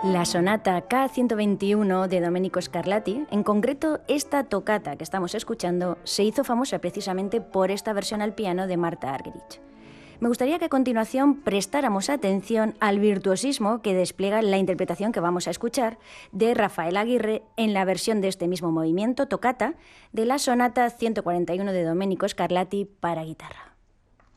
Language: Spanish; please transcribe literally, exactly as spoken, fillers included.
La sonata K ciento veintiuno de Domenico Scarlatti, en concreto esta tocata que estamos escuchando, se hizo famosa precisamente por esta versión al piano de Martha Argerich. Me gustaría que a continuación prestáramos atención al virtuosismo que despliega la interpretación que vamos a escuchar de Rafael Aguirre en la versión de este mismo movimiento, tocata, de la sonata ciento cuarenta y uno de Domenico Scarlatti para guitarra.